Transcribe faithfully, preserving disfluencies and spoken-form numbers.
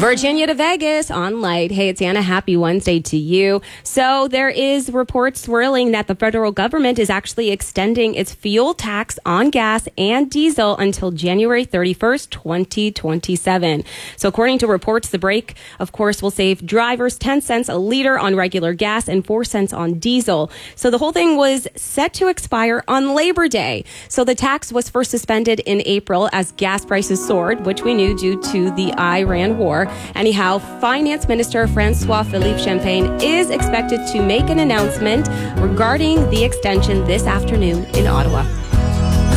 Virginia to Vegas on Light. Hey, it's Anna. Happy Wednesday to you. So there is reports swirling that the federal government is actually extending its fuel tax on gas and diesel until January thirty-first, twenty twenty-seven. So according to reports, the break, of course, will save drivers ten cents a liter on regular gas and four cents on diesel. So the whole thing was set to expire on Labor Day. So the tax was first suspended in April as gas prices soared, which we knew due to the Iran war. Anyhow, Finance Minister Francois Philippe Champagne is expected to make an announcement regarding the extension this afternoon in Ottawa.